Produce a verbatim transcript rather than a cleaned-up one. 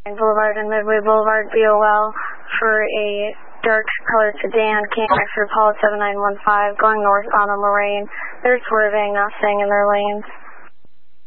Boulevard and Midway Boulevard, B O L, for a dark colored sedan, came back for Paul seven nine one five, going north on a Lorraine. They're swerving, not staying in their lanes.